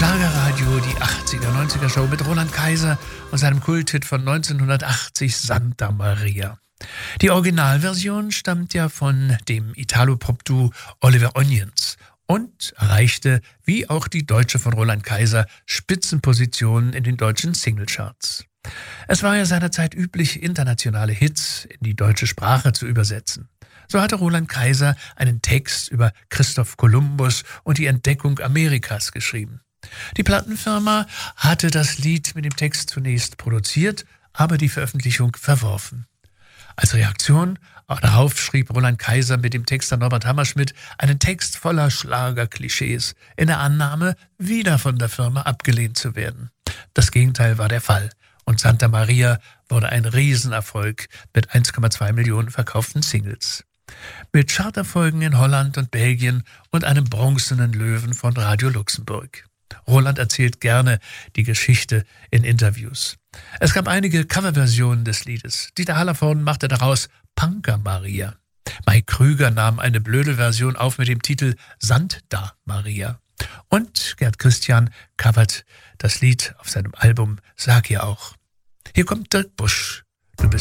Schlagerradio, die 80er-90er-Show mit Roland Kaiser und seinem Kulthit von 1980 Santa Maria. Die Originalversion stammt ja von dem Italo-Pop-Duo Oliver Onions und erreichte, wie auch die deutsche von Roland Kaiser, Spitzenpositionen in den deutschen Singlecharts. Es war ja seinerzeit üblich, internationale Hits in die deutsche Sprache zu übersetzen. So hatte Roland Kaiser einen Text über Christoph Kolumbus und die Entdeckung Amerikas geschrieben. Die Plattenfirma hatte das Lied mit dem Text zunächst produziert, aber die Veröffentlichung verworfen. Als Reaktion darauf schrieb Roland Kaiser mit dem Texter Norbert Hammerschmidt einen Text voller Schlagerklischees, in der Annahme, wieder von der Firma abgelehnt zu werden. Das Gegenteil war der Fall und Santa Maria wurde ein Riesenerfolg mit 1,2 Millionen verkauften Singles. Mit Charterfolgen in Holland und Belgien und einem bronzenen Löwen von Radio Luxemburg. Roland erzählt gerne die Geschichte in Interviews. Es gab einige Coverversionen des Liedes. Dieter Hallervorden machte daraus Panka Maria. Mike Krüger nahm eine blöde Version auf mit dem Titel Santa Maria. Und Gerd Christian covert das Lied auf seinem Album Sag ja auch. Hier kommt Dirk Busch